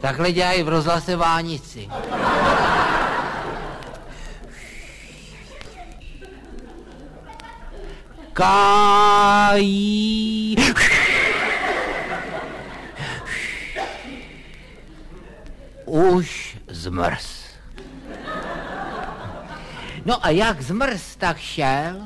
Takhle dělají v rozhlase Vánici. Kají. Už zmrz. No a jak zmrz, tak šel.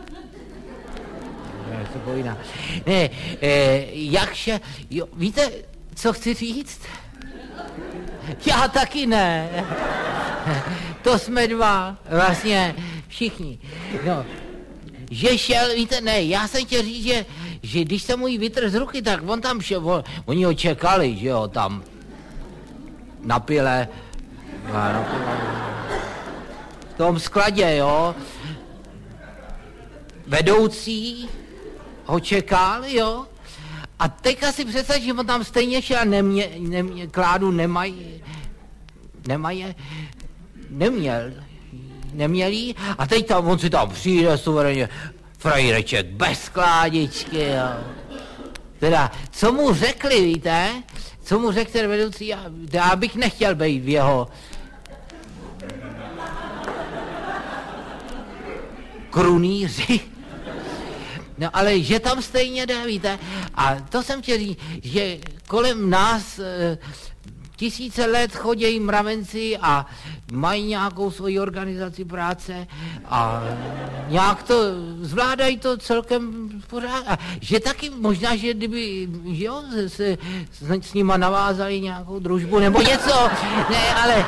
Ne, jak šel, jo, víte, co chci říct? Já taky ne. To jsme dva, vlastně všichni. No, že šel, víte, ne, já jsem chtěl říct, že když jsem mu ji vytrhl z ruky, tak on tam šel, oni ho čekali, že jo, tam na pile, v tom skladě, jo, vedoucí ho čekal, jo, a teďka si představ, že on tam stejně šel a Kládu neměl jí, a teď tam, on si tam přijde suverénně, frajreček bez Kládičky, jo. Teda, co mu řekli, víte? Co mu řekl ten vedoucí, já bych nechtěl být v jeho krunýři. No ale že tam stejně jde, víte? A to jsem chtěl říct, že kolem nás tisíce let chodí mravenci a mají nějakou svoji organizaci práce a nějak to zvládají to celkem pořád. A že taky možná, že kdyby, jo, se s nima navázali nějakou družbu nebo něco, ne, ale...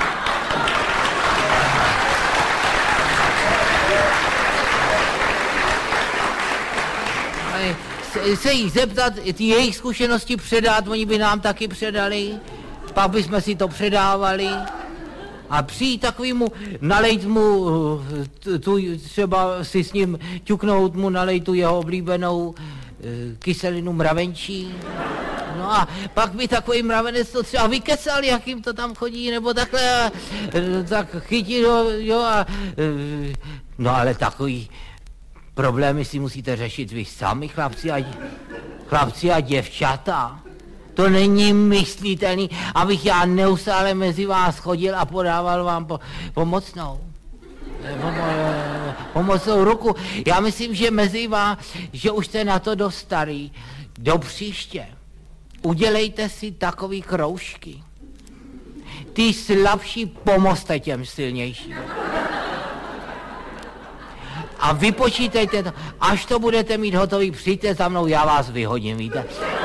se jich zeptat, ty jejich zkušenosti předat, oni by nám taky předali, pak bychom si to předávali a přijít takovýmu, nalejt mu, třeba si s ním ťuknout mu, nalejt tu jeho oblíbenou kyselinu mravenčí. No a pak by takový mravenec to třeba vykecal, jak jim to tam chodí, nebo takhle, tak chytil, jo, a no ale takový problémy si musíte řešit vy sami, chlapci a děvčata. To není myslitelný, abych já neustále mezi vás chodil a podával vám pomocnou ruku. Já myslím, že mezi vás, že už jste na to dost starý. Do příště udělejte si takový kroužky. Ty slabší pomozte těm silnějším. A vypočítejte to, až to budete mít hotový, přijďte za mnou, já vás vyhodím, víte.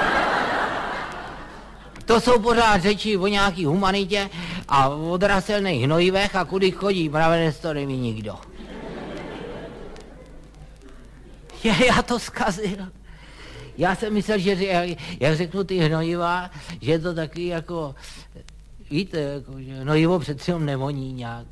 To jsou pořád řeči o nějaký humanitě a o draselných hnojivech a kudy chodí mravenec, to neví nikdo. Já to zkazil. Já jsem myslel, že jak řeknu ty hnojiva, že je to taky jako, víte, jako, že hnojivo přece nevoní nějak.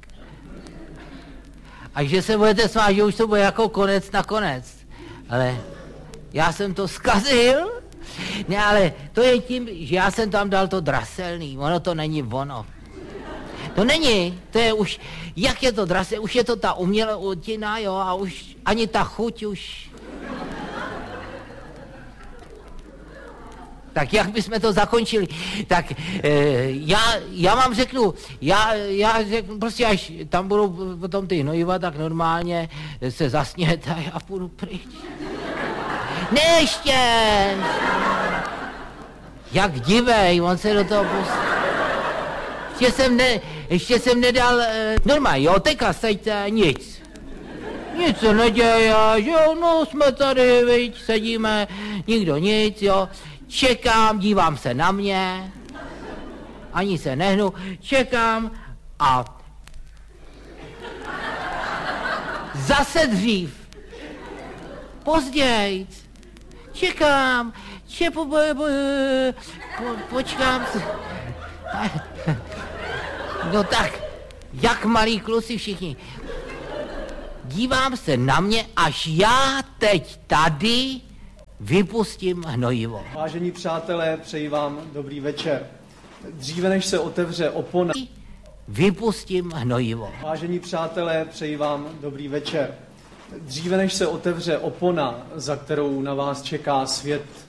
A že se budete smát, že už to bude jako konec na konec. Ale já jsem to zkazil. Ne, ale to je tím, že já jsem tam dal to draselný. Ono to není ono. To není, to je už, jak je to draselný, už je to ta umělotina, jo, a už ani ta chuť už. Tak jak bychom to zakončili? Tak já vám řeknu, já řeknu, prostě až tam budou potom ty hnojiva, tak normálně se zasněte a já půjdu pryč. Ne, ještě! Jak divej, on se do toho ještě jsem nedal, normálně, jo, teďka seďte, nic se neděje, že jo, no jsme tady, viď, sedíme, nikdo nic, jo. Čekám, dívám se na mě, ani se nehnu, čekám a zase dřív, později, čekám, počkám. No tak, jak malí kluci všichni. Dívám se na mě, až já teď tady vypustím hnojivo. Vážení přátelé, přeji vám dobrý večer. Dříve než se otevře opona... Vypustím hnojivo. Vážení přátelé, přeji vám dobrý večer. Dříve než se otevře opona, za kterou na vás čeká svět